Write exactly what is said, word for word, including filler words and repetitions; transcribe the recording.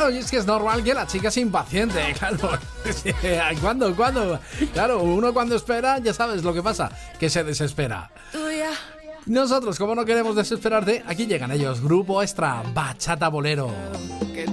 Claro, y es que es normal que la chica se impaciente, claro. ¿Cuándo? ¿Cuándo? Claro, uno cuando espera, ya sabes lo que pasa, que se desespera. Nosotros, como no queremos desesperarte, aquí llegan ellos, Grupo Extra, Bachata Bolero.